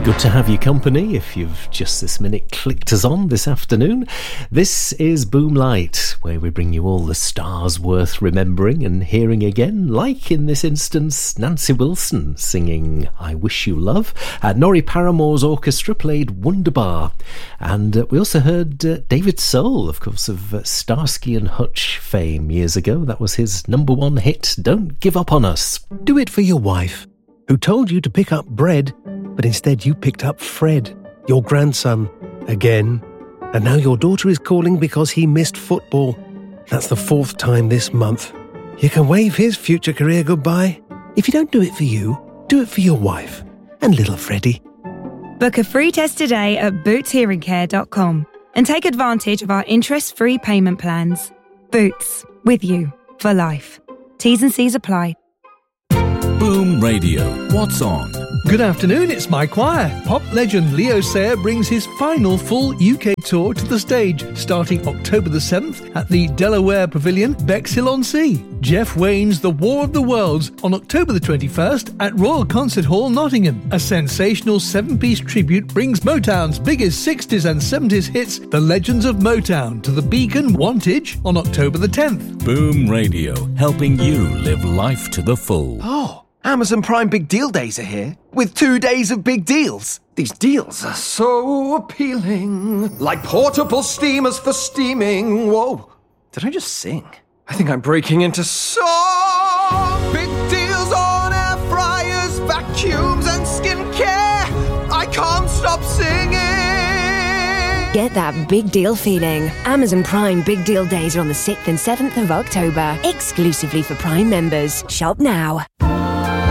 Good to have your company if you've just this minute clicked us on this afternoon. This is Boomlight, where we bring you all the stars worth remembering and hearing again, like in this instance Nancy Wilson singing I Wish You Love. Norrie Paramore's orchestra played Wunderbar, and we also heard David Soul, of course, of Starsky and Hutch fame years ago. That was his #1 hit, Don't Give Up on Us. Do it for your wife, who told you to pick up bread, but instead you picked up Fred, your grandson, again. And now your daughter is calling because he missed football. That's the 4th time this month. You can wave his future career goodbye. If you don't do it for you, do it for your wife and little Freddie. Book a free test today at bootshearingcare.com and take advantage of our interest-free payment plans. Boots, with you for life. T's and C's apply. Boom Radio. What's on? Good afternoon, it's Mike Choir. Pop legend Leo Sayer brings his final full UK tour to the stage, starting October the 7th at the Delaware Pavilion, Bexhill-on-Sea. Jeff Wayne's The War of the Worlds on October the 21st at Royal Concert Hall, Nottingham. A sensational 7-piece tribute brings Motown's biggest 60s and 70s hits, The Legends of Motown, to the Beacon Wantage on October the 10th. Boom Radio, helping you live life to the full. Oh, Amazon Prime Big Deal Days are here, with 2 days of big deals. These deals are so appealing. Like portable steamers for steaming. Whoa, did I just sing? I think I'm breaking into song. Big deals on air fryers, vacuums and skincare. I can't stop singing. Get that big deal feeling. Amazon Prime Big Deal Days are on the 6th and 7th of October, exclusively for Prime members. Shop now.